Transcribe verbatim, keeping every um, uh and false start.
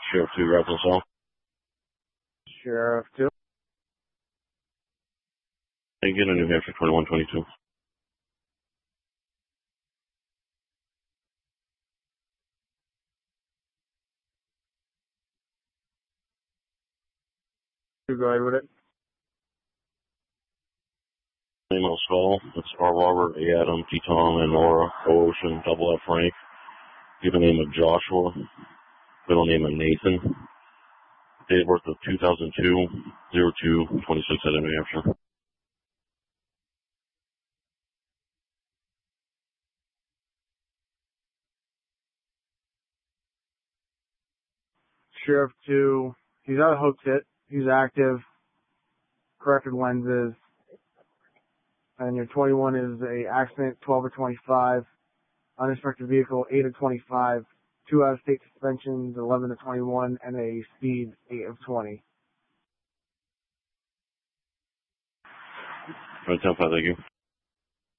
Sheriff two, Rapids South. Sheriff two. Again, in New Hampshire, twenty-one twenty-two. You go ahead with it. Name of Skull. It's R. Robert, A. Adam, T. Tom, and Nora, O. Ocean, double F. Frank. Given name of Joshua. Middle name of Nathan. Date of birth of two thousand two, oh two twenty-six out of New Hampshire. Sheriff two. He's out of hooked it. He's active. Corrected lenses. And your twenty-one is a accident, twelve of twenty-five. Uninspected vehicle, eight of twenty-five. Two out-of-state suspensions, eleven of twenty-one. And a speed, eight of twenty. All right, ten five, thank you.